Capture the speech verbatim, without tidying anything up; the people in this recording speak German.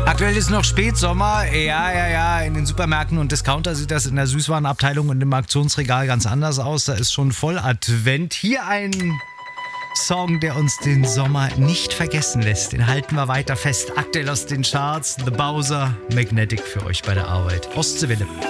Aktuell ist noch Spätsommer. Ja, ja, ja. In den Supermärkten und Discounter sieht das in der Süßwarenabteilung und im Aktionsregal ganz anders aus. Da ist schon voll Advent. Hier ein Song, der uns den Sommer nicht vergessen lässt. Den halten wir weiter fest. Aktuell aus den Charts. The Bowser, Magnetic für euch bei der Arbeit. Ostseewelle.